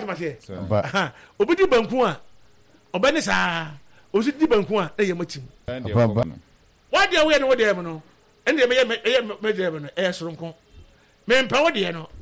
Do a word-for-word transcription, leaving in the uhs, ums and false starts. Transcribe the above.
ase aha obi di banku a obani sa o si di banku a na ye matim what dey we no we dey no ende me ye me ye me dey no e soronko me mpa wo dey no